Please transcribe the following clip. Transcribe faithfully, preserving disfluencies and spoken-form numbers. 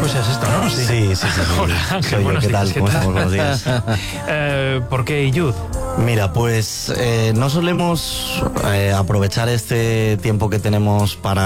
seas esto, ¿no? Sí, sí, sí. sí. Hola, Ángel, Soy yo, buenos ¿qué días, tal? ¿qué ¿Cómo tal? estamos? Buenos días. Eh, ¿Por qué Yud? Mira, pues eh, no solemos eh, aprovechar este tiempo que tenemos para